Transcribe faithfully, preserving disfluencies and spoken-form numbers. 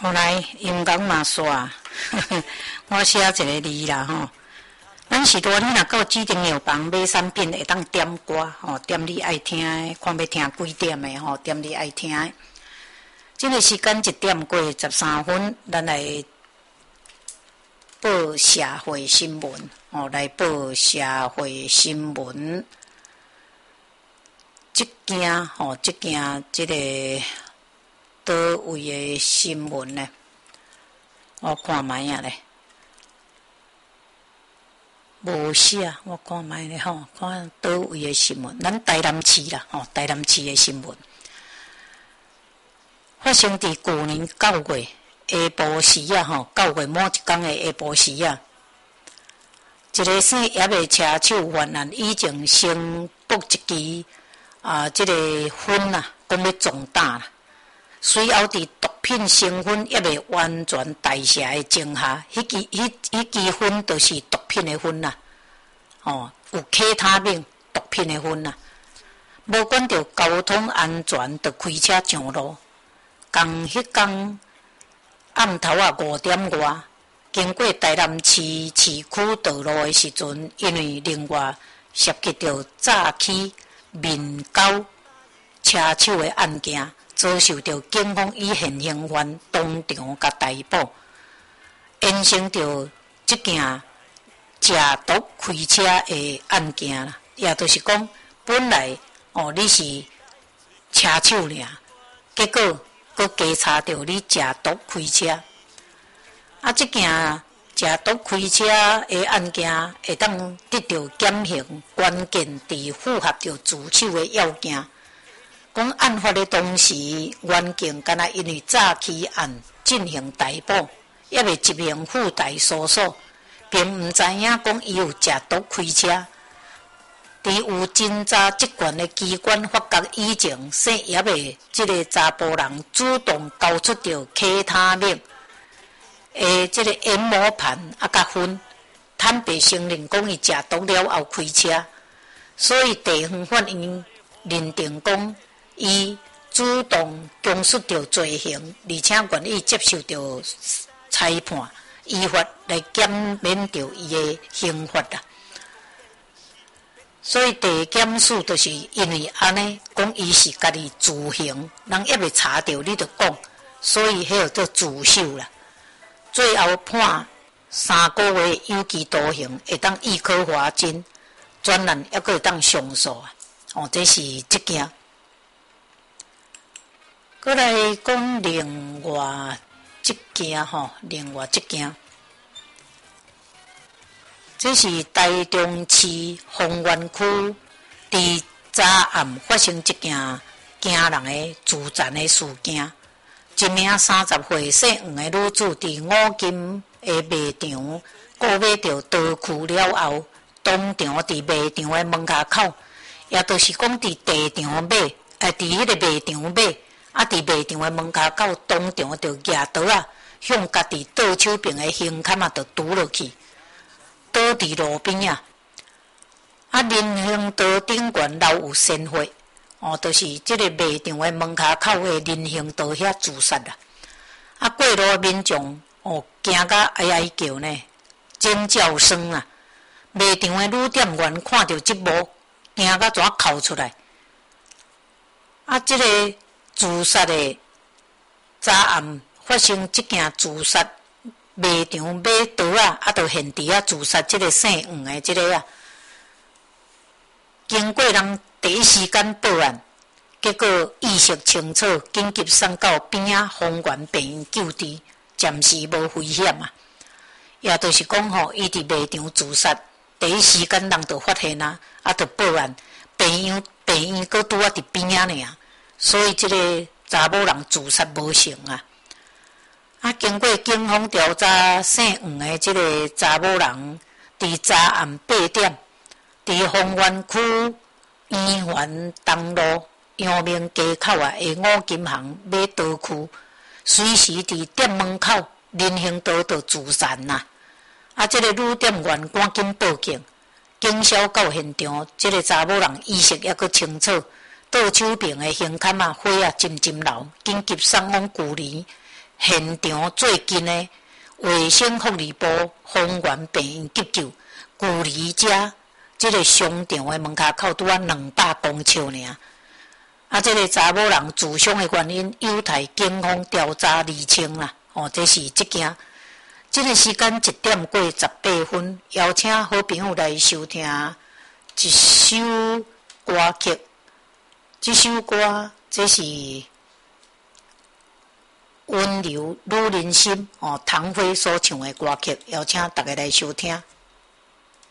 后来音乐嘛煞，我写一个字啦吼。咱是多你若到指定药房买产品，会当点歌吼，点你爱听的，看要听几点的吼，点你爱听的。这个时间一点过十三分，咱来报社会新闻吼，来报社会新闻。这件吼，这件这个倒位的新闻呢？我看卖啊咧，无写，我看卖咧吼，看倒位的新闻，咱台南市啦吼，台南市的新闻，发生伫去年九月下晡时啊吼，九月某一天的下晡时啊，一个姓叶的车手犯案，以前先卜一支。啊，这个烟啊，讲要壮大啦。随后伫毒品成分还未完全代谢的情下，迄支、迄、迄支烟就是毒品的烟啦。哦，有K他命毒品的烟啦。无管到交通安全，就开车上路。共迄天暗头啊五点外，经过台南市市区道路的时阵，因为另外涉及到诈欺。面交车手的案件，遭受到警方以现行犯当场甲逮捕，衍生到即件食毒开车的案件啦。也就是讲，本来哦你是车手尔，结果佫加查到你食毒开车。啊，即件食毒开车的案件会当得到减刑，关键伫符合着自首的要件。讲案发的当时，原警敢若因为诈欺案进行逮捕，还未执行附带搜索，并毋知影讲伊有食毒开车。伫有侦查职权的机关发觉以前姓叶的即个查甫人主动交出着其他命。诶，即个烟魔盘啊，甲烟，坦白承认讲伊食毒了后开车，所以地方法院认定讲伊主动供述着罪行，而且愿意接受着裁判，依法来减免着伊的刑罚啦。所以地检署就是因为安尼讲伊是家己自行，人还未查着你就讲，所以迄个做自首啦。最后判三个月有期徒刑，会当易科罚金，专案还佫会当上诉啊！哦，这是即件。过来讲另外即件吼，另外即件，这是台中市丰原区伫早暗发生一件惊人的自残的事件。一名三十岁姓黄的女子伫五金的卖场购买着刀具了后，当场伫卖场的门口口，也就是讲伫地场买，诶，伫迄个卖场买，啊，伫卖场的门口口，当场就举刀啊，向家己倒手边的胸坎啊，就拄落去，倒伫路边啊。啊，人行道顶悬留有鲜血。哦，就是即个卖场的门口口的人行道遐自杀啦。啊，过路的民众哦，惊甲哀哀叫呢，尖叫声啊！卖场的女店员看到即幕，惊甲怎哭出来。啊，即个自杀的早暗发生即件自杀，卖场买刀啊，啊，就现伫啊自杀即个姓黄的即个啊，经过人。第一时间报案，结果意识清楚，紧急送到边仔丰原病院救治，暂时无危险啊。也就是讲吼，伊伫卖场自杀，第一时间人就发现啊，啊，就报案，病院病院搁拄啊伫边仔尔，所以即个查某人自杀无成啊。啊，经过警方调查，姓黄的即个查某人，伫早暗八点，伫丰原区。圆环东路阳明街口啊，下五金行买刀具，随时伫店门口人行道就自残呐。啊，这个女店员赶紧报警，警消到现场，这个查某人意识还佫清楚，倒手边的胸坎啊，血啊浸浸流，紧急送往旧年现场最近的卫生福利部丰原病院急救，距离遮即个商场的门骹口拄啊两百公尺尔。啊，即个查某人自伤的原因有待警方调查厘清啦。哦，这是即件。即个时间一点过十八分，邀请好朋友来收听一首歌曲。这首歌这是温柔女人心哦，唐辉所唱的歌曲，邀请大家来收听。